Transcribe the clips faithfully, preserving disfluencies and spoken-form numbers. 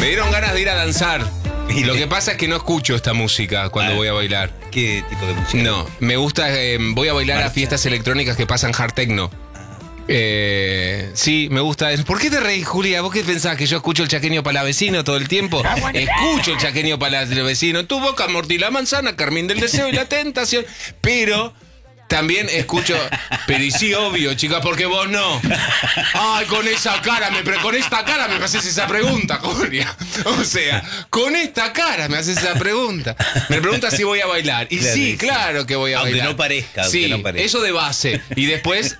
Me dieron ganas de ir a danzar. Lo que pasa es que no escucho esta música cuando Ah, voy a bailar. ¿Qué tipo de música? No, me gusta, eh, voy a bailar Marcha. a fiestas electrónicas que pasan hard techno. Eh, sí, me gusta eso. ¿Por qué te reís, Julia? ¿Vos qué pensás? ¿Que yo escucho el chaqueño palavecino todo el tiempo? Escucho el chaqueño palavecino. Tu boca, Morty la manzana, Carmín del deseo y la tentación. Pero también escucho. Pero y sí, obvio, chicas, porque vos no. Ay, con esa cara, me, pre- con esta cara me haces esa pregunta, Julia. O sea, con esta cara me haces esa pregunta. Me preguntas si voy a bailar. Y Claro, sí, sí. claro que voy a Aunque bailar. no parezca, aunque sí, no parezca. eso de base. Y después.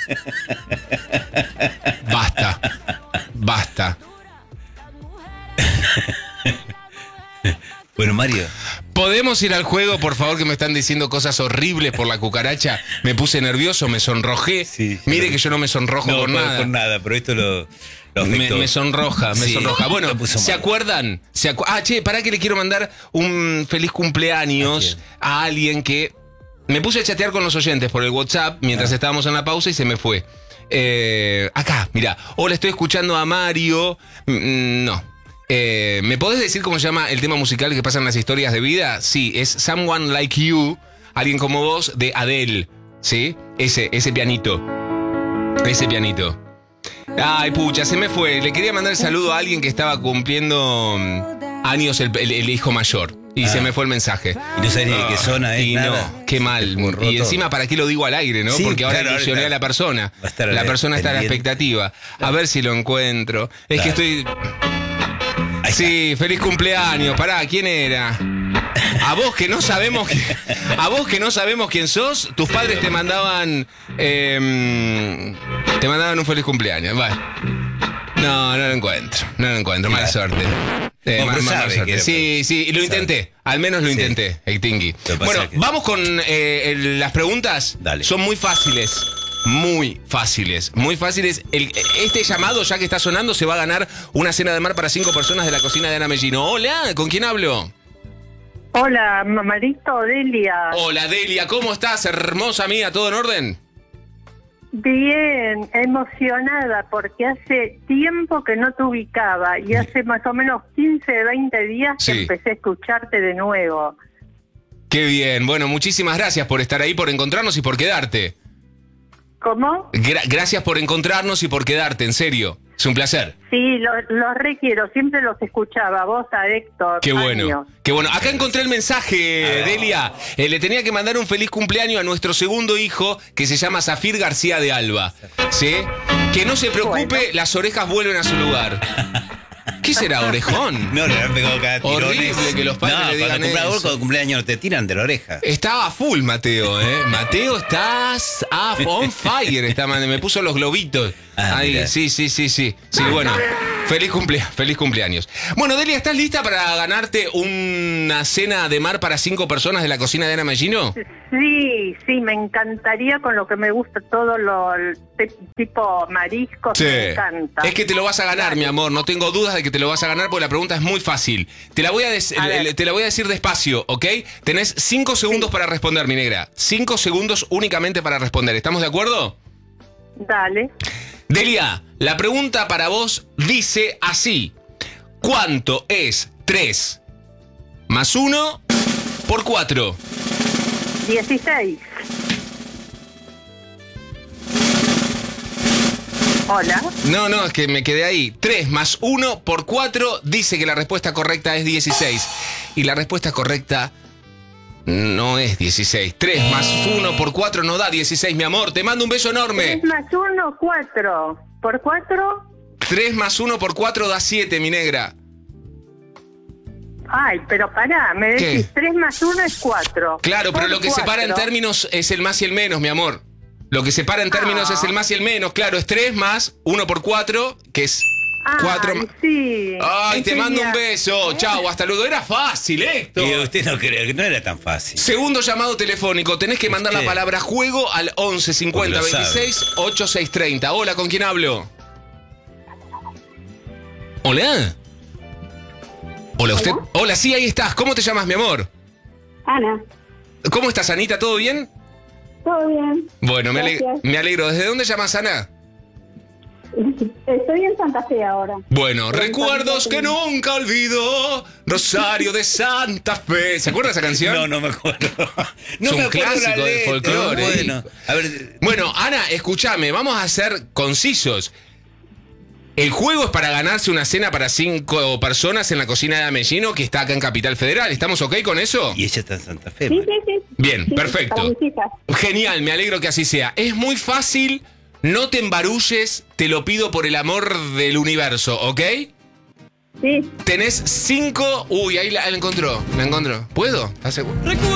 Basta. Basta. Bueno, Mario. ¿Podemos ir al juego, por favor, que me están diciendo cosas horribles por la cucaracha? Me puse nervioso, me sonrojé. Sí, sí, Mire lo- que yo no me sonrojo No, por por, nada. por nada, pero esto lo, lo Me, afectó. me sonroja, me Sí, sonroja. Bueno, lo puso ¿se mal. acuerdan? ¿Se acu- ah, che, pará que le quiero mandar un feliz cumpleaños ¿A a, alguien que... Me puse a chatear con los oyentes por el WhatsApp mientras Ah. estábamos en la pausa y se me fue. Eh, acá, mira. Hola, estoy escuchando a Mario. Mm, no. Eh, ¿Me podés decir cómo se llama el tema musical que pasan las historias de vida? Sí, es Someone Like You, alguien como vos, de Adele. ¿Sí? Ese, ese pianito. Ese pianito. Ay, pucha, se me fue. Le quería mandar el saludo a alguien que estaba cumpliendo mm, años el, el- el hijo mayor. Y Ah. se me fue el mensaje. Y no sabés ni de qué zona es, Y nada. no, qué mal. Se borró Y todo. encima, ¿para qué lo digo al aire, no? Sí, Porque ahora claro, ahora ilusioné está- a la persona. va a estar La persona está a la pendiente. expectativa. A ver si lo encuentro. Es que Claro. estoy... Ahí Sí, feliz cumpleaños. Pará, ¿quién era? A vos que no sabemos qui- a vos que no sabemos quién sos, tus padres te mandaban eh, te mandaban un feliz cumpleaños. Bueno. No, no lo encuentro, no lo encuentro, mala Claro. suerte. Eh, Bueno, ma- pero ma- mala sabe suerte. que- Sí, sí, y lo sabe. intenté, al menos lo Sí. intenté, el tingui. Lo que pasa Bueno, es que- vamos con eh, el- las preguntas. Dale. Son muy fáciles. Muy fáciles, muy fáciles. El- este llamado, ya que está sonando, se va a ganar una cena de mar para cinco personas de la cocina de Ana Mellino. Hola, ¿con quién hablo? Hola, mamadito Delia. Hola, Delia, ¿cómo estás? Hermosa mía, ¿todo en orden? Bien, emocionada porque hace tiempo que no te ubicaba y hace más o menos quince, veinte días Sí. que empecé a escucharte de nuevo. Qué bien, bueno, muchísimas gracias por estar ahí, por encontrarnos y por quedarte. ¿Cómo? Gra- gracias por encontrarnos y por quedarte, en serio. Es un placer. Sí, los los requiero, siempre los escuchaba, vos a Héctor. Qué bueno, años. qué bueno. Acá encontré el mensaje, Delia. Eh, le tenía que mandar un feliz cumpleaños a nuestro segundo hijo, que se llama Zafir García de Alba. ¿Sí? Que no se preocupe, Bueno. las orejas vuelven a su lugar. ¿Qué será, orejón? No, le han pegado cada tirones. Horrible que los padres no, le digan cuando cumpleaños, eso. cuando cumpleaños te tiran de la oreja. Estaba a full, Mateo, ¿eh? Mateo, estás a on fire. Está, man, me puso los globitos. Ah, Ahí, mira. sí, sí, sí, sí. Sí, bueno. Feliz, cumplea- feliz cumpleaños. Bueno, Delia, ¿estás lista para ganarte una cena de mar para cinco personas de la cocina de Ana Mellino? Sí, sí, me encantaría con lo que me gusta todo lo el te- tipo mariscos, me encanta. Es que te lo vas a ganar, mi amor. No tengo dudas de que te lo vas a ganar porque la pregunta es muy fácil. Te la voy a, des- A le- ver. le- te la voy a decir despacio, ¿ok? Tenés cinco segundos para responder, mi negra. Cinco segundos únicamente para responder. ¿Estamos de acuerdo? Dale. Delia, la pregunta para vos dice así. ¿Cuánto es tres más uno por cuatro? dieciséis. Hola. No, no, es que me quedé ahí. tres más uno por cuatro dice que la respuesta correcta es dieciséis. Y la respuesta correcta no es dieciséis. tres más uno por cuatro no da dieciséis, mi amor. Te mando un beso enorme. tres más uno, cuatro. ¿Por cuatro? tres más uno por cuatro da siete, mi negra. Ay, pero pará, me ¿Qué? decís tres más uno es cuatro. Claro, pero Por lo que separa en cuatro. términos es el más y el menos, mi amor. Lo que separa en términos Ah. es el más y el menos. Claro, es tres más uno por cuatro, que es Ay, cuatro más... sí. Ay, Es te mando un genial. beso. Chau, hasta luego. Era fácil esto. Y usted no cree que no era tan fácil. Segundo llamado telefónico. Tenés que mandar la ¿Qué? palabra juego al once cincuenta Porque lo veintiséis ochenta y seis treinta. Hola, ¿con quién hablo? Hola. Hola, usted. Hola, sí, ahí estás. ¿Cómo te llamas, mi amor? Ana, ¿Cómo estás, Anita? ¿Todo bien? todo bien. Bueno, me, ale- Gracias. me alegro. ¿Desde dónde llamas, Ana? Estoy en Santa Fe ahora. Bueno, recuerdos que nunca olvido, Rosario de Santa Fe. ¿Se acuerda esa canción? No, no me acuerdo. No Es un me acuerdo clásico la del letra, folclore. Bueno, a ver, Bueno, Ana, escúchame, vamos a ser concisos. El juego es para ganarse una cena para cinco personas en la cocina de Amellino, que está acá en Capital Federal. ¿Estamos ok con eso? y ella está en Santa Fe. Sí, man. sí, sí. Bien, Sí, perfecto. para visitas. Genial, me alegro que así sea. Es muy fácil, no te embarulles, te lo pido por el amor del universo, ¿ok? Sí. Tenés cinco... Uy, ahí la, la encontró, la encontró. ¿Puedo? ¿Estás seguro?